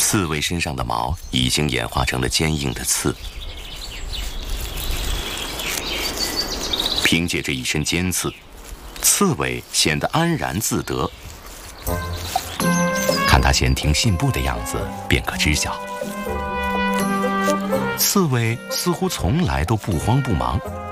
刺猬身上的毛已经演化成了坚硬的刺，凭借这一身尖刺，刺猬显得安然自得。看它闲庭信步的样子，便可知晓，刺猬似乎从来都不慌不忙，